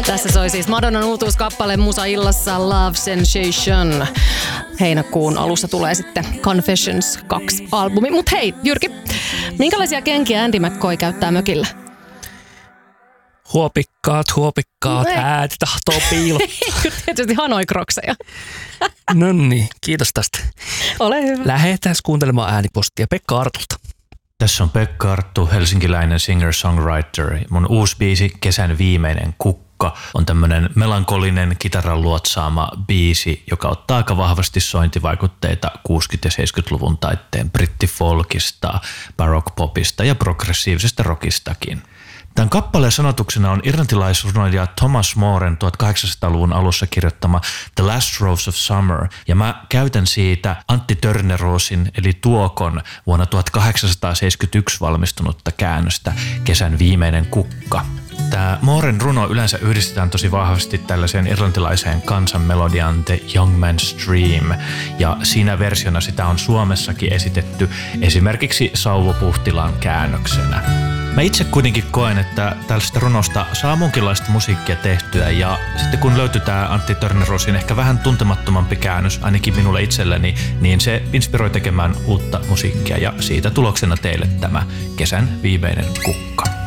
Tässä soi siis Madonnan uutuuskappale Musa-illassa Love Sensation. Heinäkuun alussa tulee sitten Confessions 2-albumi. Mut hei, Jyrki, minkälaisia kenkiä Andy McCoy käyttää mökillä? Huopikkaat, ääni tahtoo piilottaa. Tietysti Hanoi-krokseja. No niin, kiitos tästä. Ole hyvä. Lähdetään kuuntelemaan äänipostia Pekka Artulta. Tässä on Pekka Arttu, helsinkiläinen singer-songwriter. Mun uusi biisi Kesän viimeinen kukka on tämmönen melankolinen kitaran luotsaama biisi, joka ottaa aika vahvasti sointivaikutteita 60- ja 70-luvun taitteen brittifolkista, baroque-popista ja progressiivisesta rockistakin. Tämän kappaleen sanotuksena on irlantilaisrunoilija Thomas Moren 1800-luvun alussa kirjoittama The Last Rose of Summer, ja mä käytän siitä Antti Törneroosin eli Tuokon vuonna 1871 valmistunutta käännöstä Kesän viimeinen kukka. Tämä Moren runo yleensä yhdistetään tosi vahvasti tällaiseen irlantilaiseen kansanmelodiaan The Young Man's Dream, ja siinä versiona sitä on Suomessakin esitetty esimerkiksi Sauvo Puhtilan käännöksenä. Mä itse kuitenkin koen, että tällaista runosta saa munkinlaista musiikkia tehtyä, ja sitten kun löytyy tää Antti Törneroosin ehkä vähän tuntemattomampi käännös, ainakin minulle itselleni, niin se inspiroi tekemään uutta musiikkia, ja siitä tuloksena teille tämä Kesän viimeinen kukka.